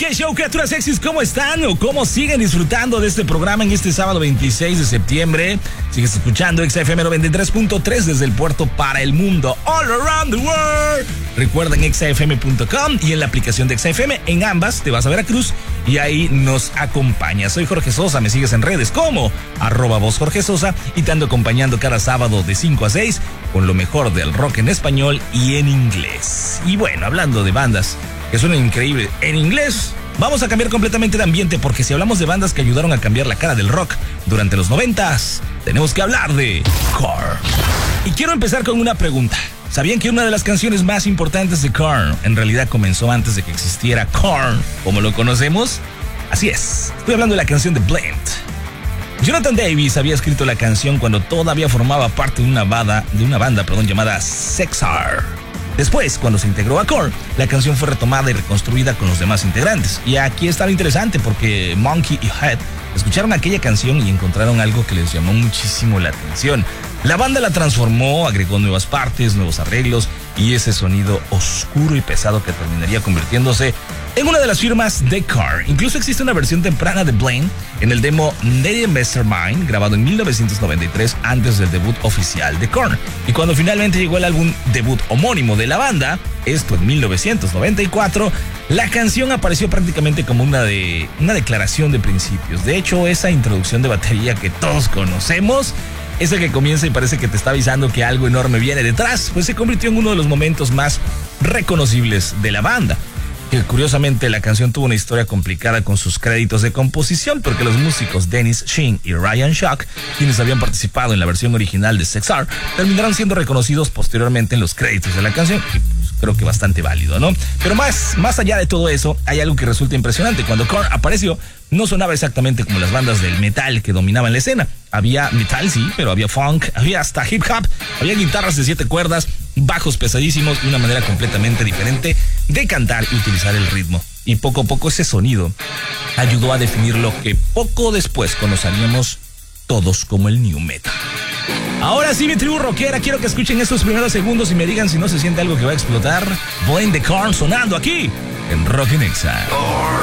¿Qué show, criaturas sexys? ¿Cómo están? ¿O cómo siguen disfrutando de este programa en este sábado 26 de septiembre? Sigues escuchando XFM 93.3 desde el puerto para el mundo. All around the world. Recuerda en xfm.com y en la aplicación de XFM. En ambas te vas a Veracruz y ahí nos acompañas. Soy Jorge Sosa, me sigues en redes como @vozjorgesosa y te ando acompañando cada sábado de 5 a 6 con lo mejor del rock en español y en inglés. Y bueno, hablando de bandas que suenan increíbles en inglés, vamos a cambiar completamente de ambiente, porque si hablamos de bandas que ayudaron a cambiar la cara del rock durante los 90s, tenemos que hablar de Korn. Y quiero empezar con una pregunta. ¿Sabían que una de las canciones más importantes de Korn en realidad comenzó antes de que existiera Korn como lo conocemos? Así es, estoy hablando de la canción de Blend. Jonathan Davis había escrito la canción cuando todavía formaba parte de una banda llamada Sexar. Después, cuando se integró a Korn, la canción fue retomada y reconstruida con los demás integrantes. Y aquí está lo interesante, porque Monkey y Head escucharon aquella canción y encontraron algo que les llamó muchísimo la atención. La banda la transformó, agregó nuevas partes, nuevos arreglos y ese sonido oscuro y pesado que terminaría convirtiéndose en una de las firmas de Korn. Incluso existe una versión temprana de Blend en el demo Native Mastermind, grabado en 1993 antes del debut oficial de Korn. Y cuando finalmente llegó el álbum debut homónimo de la banda, esto en 1994, la canción apareció prácticamente como una declaración de principios. De hecho, esa introducción de batería que todos conocemos, ese que comienza y parece que te está avisando que algo enorme viene detrás, pues se convirtió en uno de los momentos más reconocibles de la banda. Que curiosamente la canción tuvo una historia complicada con sus créditos de composición, porque los músicos Dennis Sheen y Ryan Shock, quienes habían participado en la versión original de Sexar, terminaron siendo reconocidos posteriormente en los créditos de la canción. Y pues, creo que bastante válido, ¿no? Pero más allá de todo eso, hay algo que resulta impresionante. Cuando Korn apareció, no sonaba exactamente como las bandas del metal que dominaban la escena. Había metal, sí, pero había funk, había hasta hip hop, había guitarras de 7 cuerdas, bajos pesadísimos y una manera completamente diferente de cantar y utilizar el ritmo. Y poco a poco ese sonido ayudó a definir lo que poco después conoceríamos todos como el new metal. Ahora sí, mi tribu rockera, quiero que escuchen estos primeros segundos y me digan si no se siente algo que va a explotar. Blend de Korn sonando aquí en Rock in Exa.